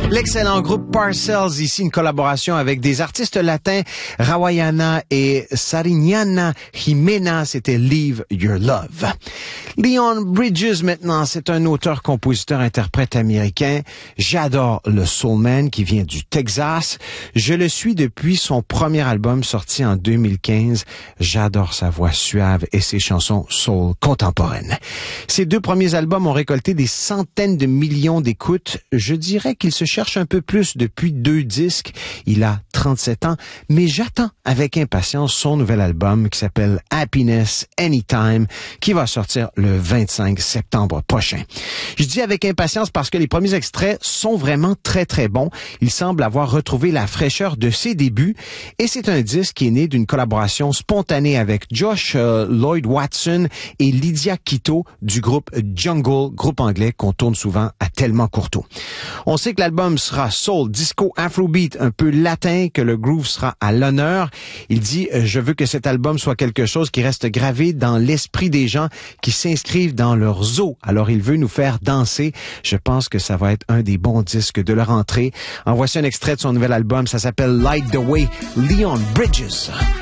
L'excellent groupe Parcells, ici une collaboration avec des artistes latins, Rawayana et Sariñana Jimena, c'était Leave Your Love. Leon Bridges maintenant, c'est un auteur-compositeur-interprète américain. J'adore le soulman qui vient du Texas. Je le suis depuis son premier album sorti en 2015. J'adore sa voix suave et ses chansons soul contemporaines. Ses deux premiers albums ont récolté des centaines de millions d'écoutes. Je dirais qu'il se cherche un peu plus depuis 2 disques. Il a 37 ans, mais j'attends avec impatience son nouvel album qui s'appelle Happiness Anytime, qui va sortir le 25 septembre prochain. Je dis avec impatience parce que les premiers extraits sont vraiment très très bons. Il semble avoir retrouvé la fraîcheur de ses débuts et c'est un disque qui est né d'une collaboration spontanée avec Josh Lloyd Watson et Lydia Quito du groupe Jungle, groupe anglais qu'on tourne souvent à Tellement Courteau. On sait que l'album sera soul, disco, afrobeat, un peu latin, que le groove sera à l'honneur. Il dit « Je veux que cet album soit quelque chose qui reste gravé dans l'esprit des gens qui s'inscrivent dans leur zoo. » Alors il veut nous faire danser. Je pense que ça va être un des bons disques de la rentrée. En voici un extrait de son nouvel album. Ça s'appelle Light the Way, Leon Bridges.